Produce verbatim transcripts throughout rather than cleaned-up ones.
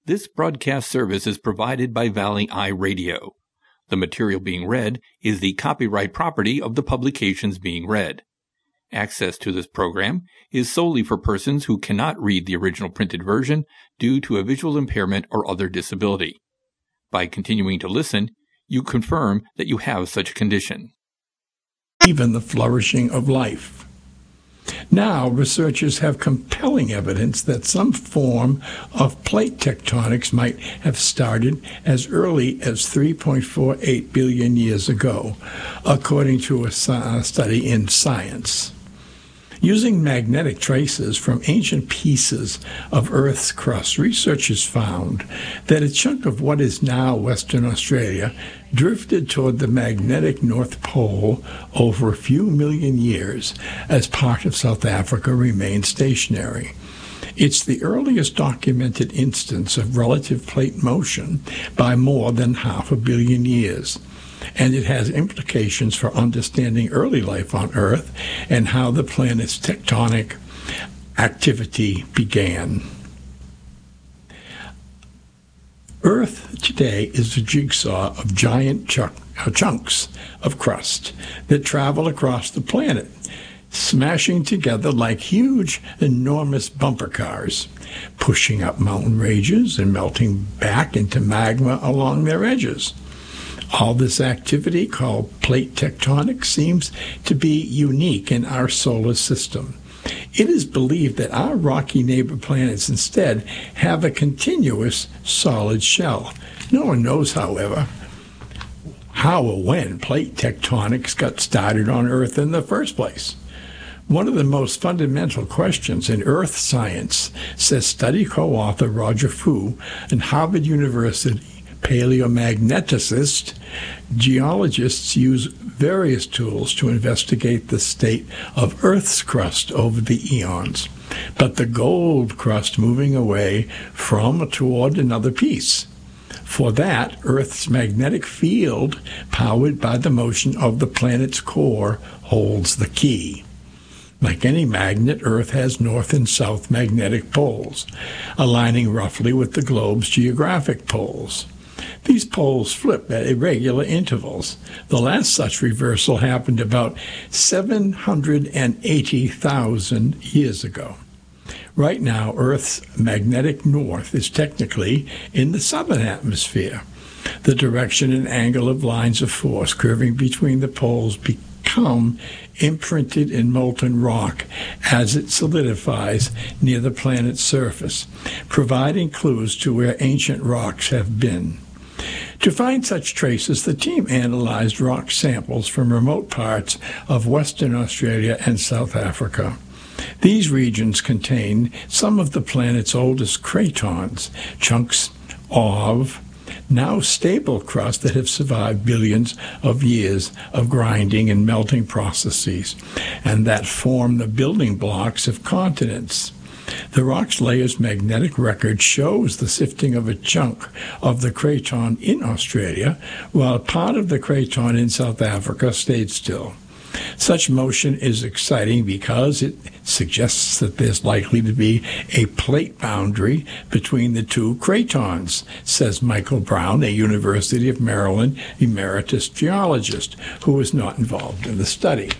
This broadcast service is provided by Valley Eye Radio. The material being read is the copyright property of the publications being read. Access to this program is solely for persons who cannot read the original printed version due to a visual impairment or other disability. By continuing to listen, you confirm that you have such a condition. Even the flourishing of life. Now, researchers have compelling evidence that some form of plate tectonics might have started as early as three point four eight billion years ago, according to a study in Science. Using magnetic traces from ancient pieces of Earth's crust, researchers found that a chunk of what is now Western Australia drifted toward the magnetic North Pole over a few million years as part of South Africa remained stationary. It's the earliest documented instance of relative plate motion by more than half a billion years, and it has implications for understanding early life on Earth and how the planet's tectonic activity began. Earth today is a jigsaw of giant chunk, uh, chunks of crust that travel across the planet, smashing together like huge, enormous bumper cars, pushing up mountain ranges and melting back into magma along their edges. All this activity, called plate tectonics, seems to be unique in our solar system. It is believed that our rocky neighbor planets instead have a continuous solid shell. No one knows, however, how or when plate tectonics got started on Earth in the first place. One of the most fundamental questions in earth science, says study co-author Roger Fu and Harvard University paleomagneticist, geologists use various tools to investigate the state of Earth's crust over the eons, but the gold crust moving away from or toward another piece. For that, Earth's magnetic field, powered by the motion of the planet's core, holds the key. Like any magnet, Earth has north and south magnetic poles, aligning roughly with the globe's geographic poles. These poles flip at irregular intervals. The last such reversal happened about seven hundred eighty thousand years ago. Right now, Earth's magnetic north is technically in the southern hemisphere. The direction and angle of lines of force curving between the poles become imprinted in molten rock as it solidifies near the planet's surface, providing clues to where ancient rocks have been. To find such traces, the team analyzed rock samples from remote parts of Western Australia and South Africa. These regions contain some of the planet's oldest cratons, chunks of now stable crust that have survived billions of years of grinding and melting processes, and that form the building blocks of continents. The rock's layer's magnetic record shows the sifting of a chunk of the craton in Australia, while part of the craton in South Africa stayed still. Such motion is exciting because it suggests that there's likely to be a plate boundary between the two cratons, says Michael Brown, a University of Maryland emeritus geologist who was not involved in the study.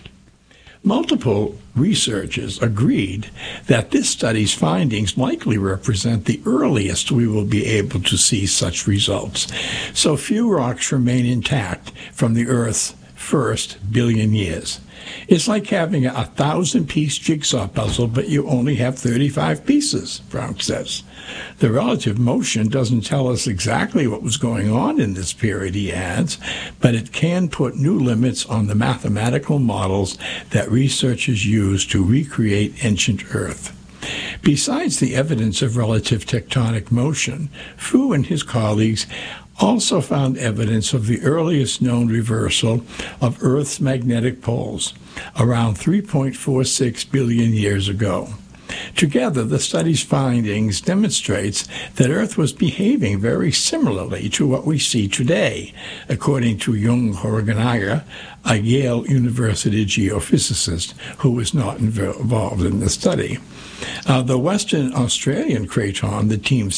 Multiple researchers agreed that this study's findings likely represent the earliest we will be able to see such results, so few rocks remain intact from the Earth's first billion years. It's like having a thousand-piece jigsaw puzzle, but you only have thirty-five pieces, Brown says. The relative motion doesn't tell us exactly what was going on in this period, he adds, but it can put new limits on the mathematical models that researchers use to recreate ancient Earth. Besides the evidence of relative tectonic motion, Fu and his colleagues also found evidence of the earliest known reversal of Earth's magnetic poles, around three point four six billion years ago. Together, the study's findings demonstrates that Earth was behaving very similarly to what we see today, according to Jung Horanaga, a Yale University geophysicist who was not involved in the study. Uh, the Western Australian craton the team